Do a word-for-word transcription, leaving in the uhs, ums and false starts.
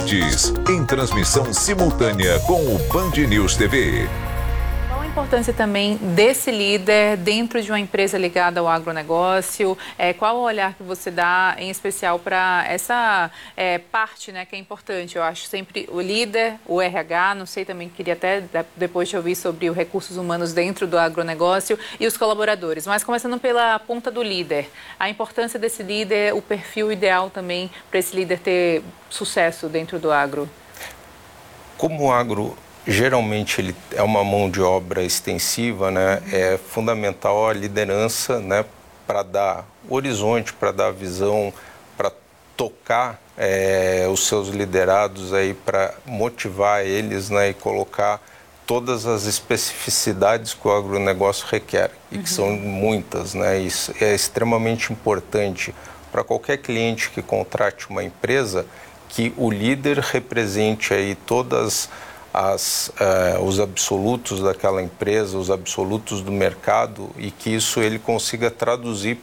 Esportes, em transmissão simultânea com o Band News T V. Qual a importância também desse líder dentro de uma empresa ligada ao agronegócio? É, qual o olhar que você dá, em especial, para essa é, parte, né, que é importante? Eu acho sempre o líder, o R H, não sei, também queria até depois te ouvir sobre os recursos humanos dentro do agronegócio e os colaboradores. Mas começando pela ponta do líder, a importância desse líder, o perfil ideal também para esse líder ter sucesso dentro do agro. Como o agro geralmente ele é uma mão de obra extensiva, né? É fundamental a liderança, né? Para dar horizonte, para dar visão, para tocar é, os seus liderados aí, para motivar eles, né? E colocar todas as especificidades que o agronegócio requer, e que são muitas, né? Isso é extremamente importante para qualquer cliente que contrate uma empresa, que o líder represente aí todas As, uh, os absolutos daquela empresa, os absolutos do mercado, e que isso ele consiga traduzir